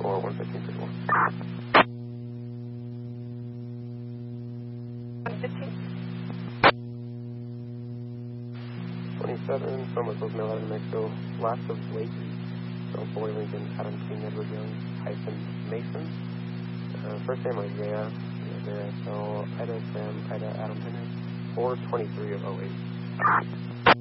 or 115.1. 27 from Whistles, Maryland, New Mexico. Lots of Blakey from Boy Lincoln, Adam King, Edward Young, hyphen Mason. First name Isaiah. So Ida Sam, Ida Adam Henry. 423 of 08.